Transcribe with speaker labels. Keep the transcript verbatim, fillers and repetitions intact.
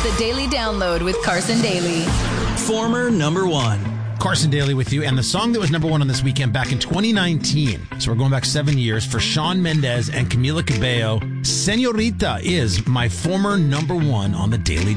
Speaker 1: The Daily Download with Carson Daly.
Speaker 2: Former number one.
Speaker 3: Carson Daly with you, and the song that was number one on this weekend back in twenty nineteen, so we're going back seven years, for Shawn Mendes and Camila Cabello, Señorita, is my former number one on the Daily